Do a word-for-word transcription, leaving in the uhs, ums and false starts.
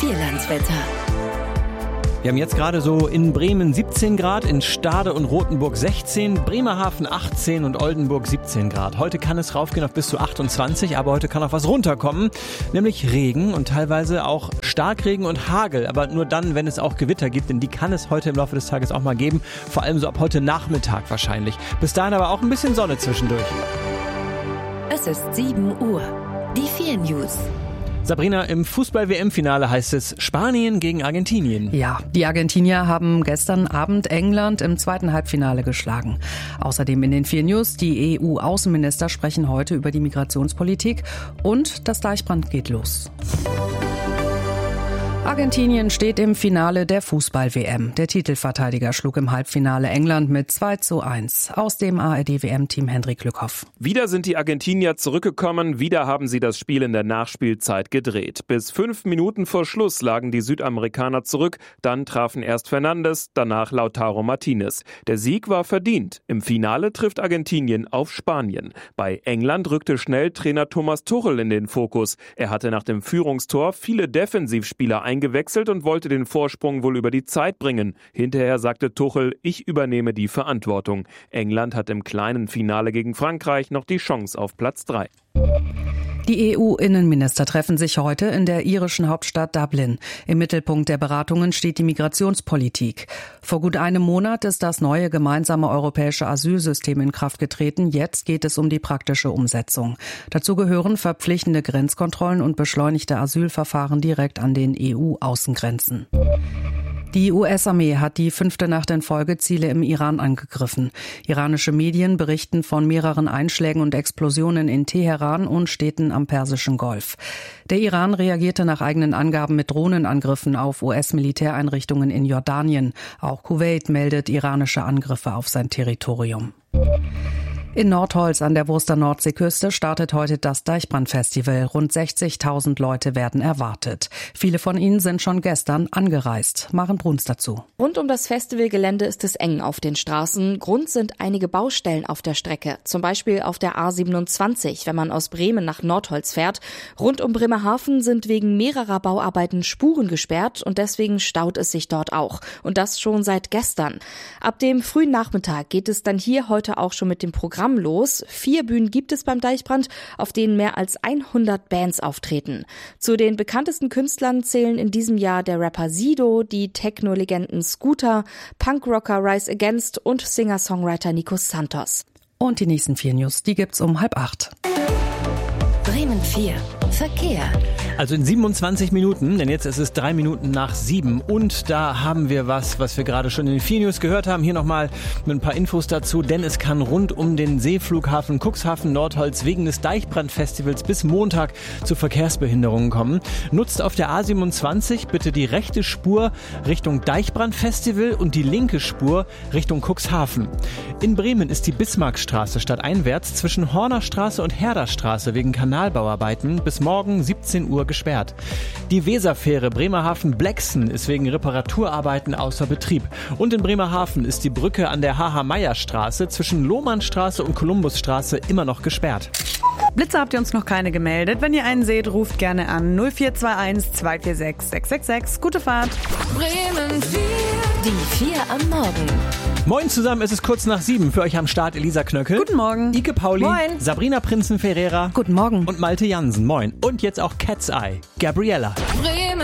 Vierlandswetter. Wir haben jetzt gerade so in Bremen siebzehn Grad, in Stade und Rothenburg sechzehn, Bremerhaven achtzehn und Oldenburg siebzehn Grad. Heute kann es raufgehen auf bis zu achtundzwanzig, aber heute kann auch was runterkommen, nämlich Regen und teilweise auch Starkregen und Hagel. Aber nur dann, wenn es auch Gewitter gibt, denn die kann es heute im Laufe des Tages auch mal geben, vor allem so ab heute Nachmittag wahrscheinlich. Bis dahin aber auch ein bisschen Sonne zwischendurch. Es ist sieben Uhr. Die vier News. Sabrina, im Fußball-W M-Finale heißt es Spanien gegen Argentinien. Ja, die Argentinier haben gestern Abend England im zweiten Halbfinale geschlagen. Außerdem in den vier News, die E U-Außenminister sprechen heute über die Migrationspolitik und das Deichbrand geht los. Argentinien steht im Finale der Fußball-W M. Der Titelverteidiger schlug im Halbfinale England mit zwei zu eins. Aus dem A R D-W M-Team Hendrik Lückhoff. Wieder sind die Argentinier zurückgekommen, wieder haben sie das Spiel in der Nachspielzeit gedreht. Bis fünf Minuten vor Schluss lagen die Südamerikaner zurück, dann trafen erst Fernandes, danach Lautaro Martinez. Der Sieg war verdient. Im Finale trifft Argentinien auf Spanien. Bei England rückte schnell Trainer Thomas Tuchel in den Fokus. Er hatte nach dem Führungstor viele Defensivspieler eingewechselt. gewechselt und wollte den Vorsprung wohl über die Zeit bringen. Hinterher sagte Tuchel, ich übernehme die Verantwortung. England hat im kleinen Finale gegen Frankreich noch die Chance auf Platz drei. Die E U-Innenminister treffen sich heute in der irischen Hauptstadt Dublin. Im Mittelpunkt der Beratungen steht die Migrationspolitik. Vor gut einem Monat ist das neue gemeinsame europäische Asylsystem in Kraft getreten. Jetzt geht es um die praktische Umsetzung. Dazu gehören verpflichtende Grenzkontrollen und beschleunigte Asylverfahren direkt an den E U-Außengrenzen. Die U S-Armee hat die fünfte Nacht in Folge Ziele im Iran angegriffen. Iranische Medien berichten von mehreren Einschlägen und Explosionen in Teheran und Städten am Persischen Golf. Der Iran reagierte nach eigenen Angaben mit Drohnenangriffen auf U S-Militäreinrichtungen in Jordanien. Auch Kuwait meldet iranische Angriffe auf sein Territorium. In Nordholz an der Wurster Nordseeküste startet heute das Deichbrand-Festival. Rund sechzigtausend Leute werden erwartet. Viele von ihnen sind schon gestern angereist. Maren Bruns dazu. Rund um das Festivalgelände ist es eng auf den Straßen. Grund sind einige Baustellen auf der Strecke. Zum Beispiel auf der A siebenundzwanzig, wenn man aus Bremen nach Nordholz fährt. Rund um Bremerhaven sind wegen mehrerer Bauarbeiten Spuren gesperrt und deswegen staut es sich dort auch. Und das schon seit gestern. Ab dem frühen Nachmittag geht es dann hier heute auch schon mit dem Programm los. Vier Bühnen gibt es beim Deichbrand, auf denen mehr als hundert Bands auftreten. Zu den bekanntesten Künstlern zählen in diesem Jahr der Rapper Sido, die Techno-Legenden Scooter, Punkrocker Rise Against und Singer-Songwriter Nico Santos. Und die nächsten vier News, die gibt's um halb acht. Bremen vier. Verkehr. Also in siebenundzwanzig Minuten, denn jetzt ist es drei Minuten nach sieben und da haben wir was, was wir gerade schon in den vier News gehört haben. Hier nochmal mit ein paar Infos dazu, denn es kann rund um den Seeflughafen Cuxhaven Nordholz wegen des Deichbrand-Festivals bis Montag zu Verkehrsbehinderungen kommen. Nutzt auf der A siebenundzwanzig bitte die rechte Spur Richtung Deichbrand-Festival und die linke Spur Richtung Cuxhaven. In Bremen ist die Bismarckstraße stadteinwärts zwischen Hornerstraße und Herderstraße wegen Kanalbauarbeiten bis morgen siebzehn Uhr gesperrt. Die Weserfähre Bremerhaven-Blexen ist wegen Reparaturarbeiten außer Betrieb. Und in Bremerhaven ist die Brücke an der H H-Meyer-Straße zwischen Lohmannstraße und Kolumbusstraße immer noch gesperrt. Blitze habt ihr uns noch keine gemeldet. Wenn ihr einen seht, ruft gerne an null vier zwei eins zwei vier sechs sechs sechs sechs. Gute Fahrt. Bremen vier. Die vier am Morgen. Moin zusammen, es ist kurz nach sieben. Für euch am Start Elisa Knöckel. Guten Morgen. Ike Pauli. Moin. Sabrina Prinzen-Ferreira. Guten Morgen. Und Malte Jansen. Moin. Und jetzt auch Cat's Eye. Gabriella. Bremen